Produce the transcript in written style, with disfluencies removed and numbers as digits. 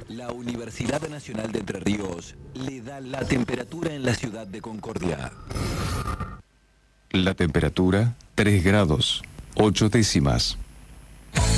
La Universidad Nacional de Entre Ríos le da la temperatura en la ciudad de Concordia. La temperatura, 3 grados, 8 décimas.